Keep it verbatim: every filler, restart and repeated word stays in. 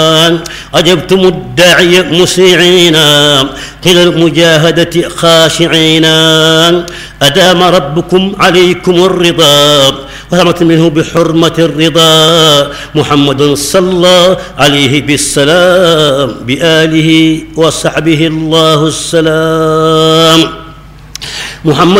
أجبتم الداعي مسيعين إلى المجاهدة خاشعين. أدام ربكم عليكم الرضا وثمة منه بحرمة الرضا. محمد صلى عليه بالسلام بآله وصحبه الله السلام. محمد